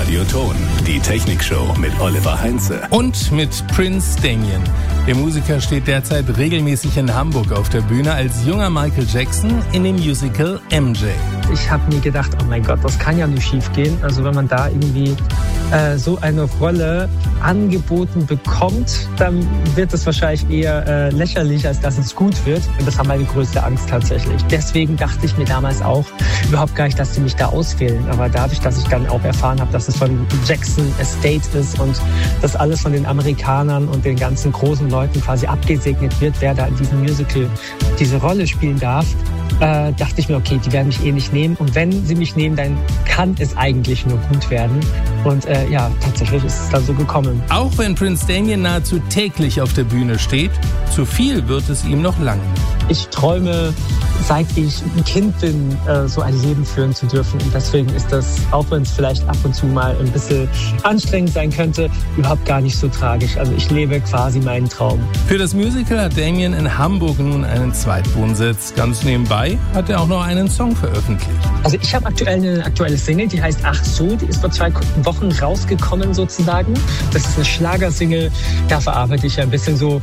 Radio Ton, die Technikshow mit Oliver Heinze. Und mit Prince Damien. Der Musiker steht derzeit regelmäßig in Hamburg auf der Bühne als junger Michael Jackson in dem Musical MJ. Ich habe mir gedacht, oh mein Gott, das kann ja nicht schief gehen. Also wenn man da irgendwie so eine Rolle angeboten bekommt, dann wird es wahrscheinlich eher lächerlich, als dass es gut wird. Und das war meine größte Angst tatsächlich. Deswegen dachte ich mir damals auch überhaupt gar nicht, dass sie mich da auswählen. Aber dadurch, dass ich dann auch erfahren habe, dass es von Jackson Estate ist und das alles von den Amerikanern und den ganzen großen Leuten quasi abgesegnet wird, wer da in diesem Musical diese Rolle spielen darf, dachte ich mir, okay, die werden mich eh nicht nehmen. Und wenn sie mich nehmen, dann kann es eigentlich nur gut werden. Und ja, tatsächlich ist es dann so gekommen. Auch wenn Prince Damien nahezu täglich auf der Bühne steht, zu viel wird es ihm noch lange. Ich träume, seit ich ein Kind bin, so ein Leben führen zu dürfen. Und deswegen ist das, auch wenn es vielleicht ab und zu mal ein bisschen anstrengend sein könnte, überhaupt gar nicht so tragisch. Also ich lebe quasi meinen Traum. Für das Musical hat Damien in Hamburg nun einen Zweitwohnsitz. Ganz nebenbei hat er auch noch einen Song veröffentlicht. Also ich habe aktuell eine aktuelle Single, die heißt Ach so, die ist vor 2 Wochen rausgekommen sozusagen. Das ist eine Schlagersingle, da verarbeite ich ja ein bisschen so,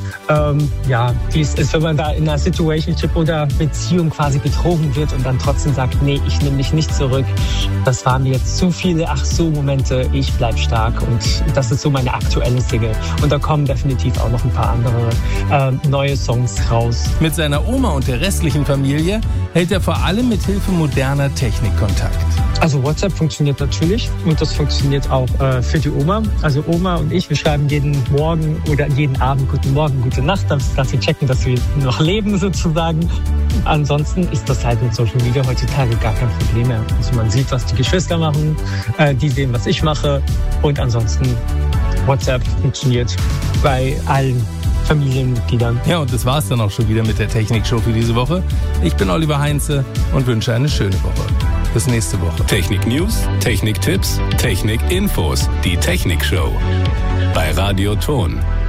ja, wie es ist, wenn man da in einer Situationship oder Beziehung quasi betrogen wird und dann trotzdem sagt, nee, ich nehme dich nicht zurück. Das waren mir jetzt zu viele Ach so Momente, ich bleib stark, und das ist so meine aktuelle Single. Und da kommen definitiv auch noch ein paar andere neue Songs raus. Mit seiner Oma und der restlichen Familie hält er vor allem mit Hilfe moderner Technik Kontakt. Also WhatsApp funktioniert natürlich und das funktioniert auch für die Oma. Also Oma und ich, wir schreiben jeden Morgen oder jeden Abend Guten Morgen, Gute Nacht, dass wir checken, dass wir noch leben sozusagen. Ansonsten ist das halt mit Social Media heutzutage gar kein Problem mehr. Also man sieht, was die Geschwister machen, die sehen, was ich mache, und ansonsten WhatsApp funktioniert bei allen Familienmitgliedern. Ja, und das war's dann auch schon wieder mit der Technikshow für diese Woche. Ich bin Oliver Heinze und wünsche eine schöne Woche. Bis nächste Woche. Technik-News, Technik-Tipps, Technik-Infos. Die Technikshow bei Radio Ton.